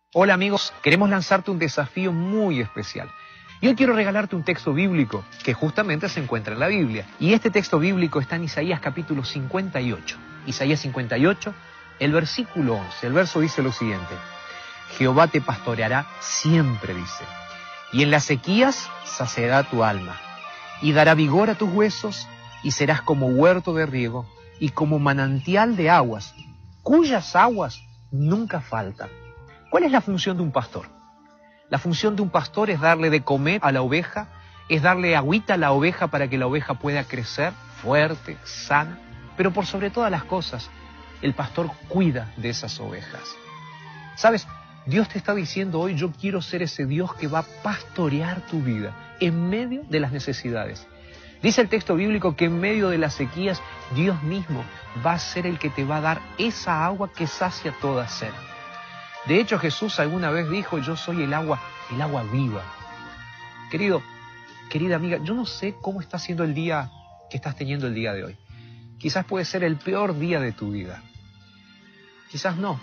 Hola amigos, queremos lanzarte un desafío muy especial. Y hoy quiero regalarte un texto bíblico que justamente se encuentra en la Biblia. Y este texto bíblico está en Isaías capítulo 58. Isaías 58, el versículo 11. El verso dice lo siguiente: Jehová te pastoreará siempre, dice, y en las sequías saciará tu alma, y dará vigor a tus huesos, y serás como huerto de riego, y como manantial de aguas, cuyas aguas nunca faltan. ¿Cuál es la función de un pastor? La función de un pastor es darle de comer a la oveja, es darle agüita a la oveja para que la oveja pueda crecer fuerte, sana, pero por sobre todas las cosas, el pastor cuida de esas ovejas. ¿Sabes? Dios te está diciendo hoy: yo quiero ser ese Dios que va a pastorear tu vida en medio de las necesidades. Dice el texto bíblico que en medio de las sequías, Dios mismo va a ser el que te va a dar esa agua que sacia toda sed. De hecho, Jesús alguna vez dijo: yo soy el agua viva. Querido, querida amiga, yo no sé cómo está siendo el día que estás teniendo el día de hoy. Quizás puede ser el peor día de tu vida. Quizás no.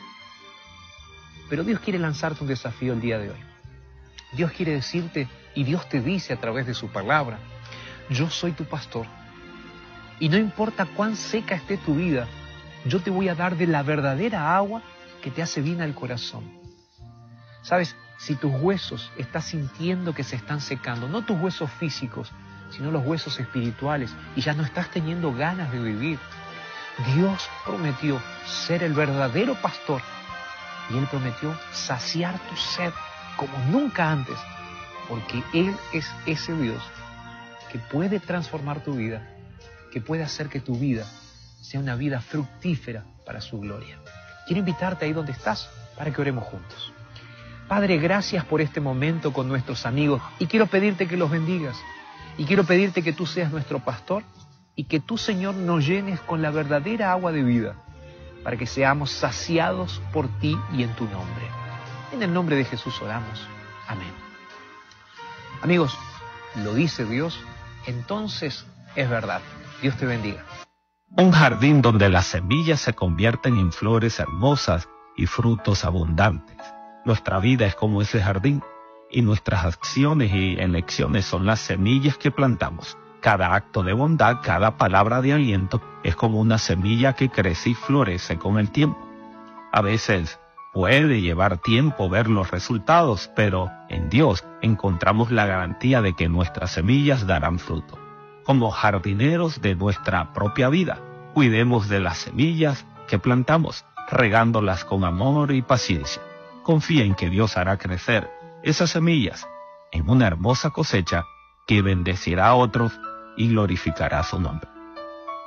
Pero Dios quiere lanzarte un desafío el día de hoy. Dios quiere decirte, y Dios te dice a través de su palabra: yo soy tu pastor. Y no importa cuán seca esté tu vida, yo te voy a dar de la verdadera agua que te hace bien al corazón. ¿Sabes? Si tus huesos estás sintiendo que se están secando, no tus huesos físicos, sino los huesos espirituales, y ya no estás teniendo ganas de vivir, Dios prometió ser el verdadero pastor, y Él prometió saciar tu sed como nunca antes, porque Él es ese Dios que puede transformar tu vida, que puede hacer que tu vida sea una vida fructífera para su gloria. Quiero invitarte ahí donde estás para que oremos juntos. Padre, gracias por este momento con nuestros amigos, y quiero pedirte que los bendigas, y quiero pedirte que tú seas nuestro pastor, y que tú, Señor, nos llenes con la verdadera agua de vida, para que seamos saciados por ti y en tu nombre. En el nombre de Jesús oramos. Amén. Amigos, lo dice Dios, entonces es verdad. Dios te bendiga. Un jardín donde las semillas se convierten en flores hermosas y frutos abundantes. Nuestra vida es como ese jardín, y nuestras acciones y elecciones son las semillas que plantamos. Cada acto de bondad, cada palabra de aliento es como una semilla que crece y florece con el tiempo. A veces puede llevar tiempo ver los resultados, pero en Dios encontramos la garantía de que nuestras semillas darán fruto. Como jardineros de nuestra propia vida, cuidemos de las semillas que plantamos, regándolas con amor y paciencia. Confía en que Dios hará crecer esas semillas en una hermosa cosecha que bendecirá a otros y glorificará su nombre.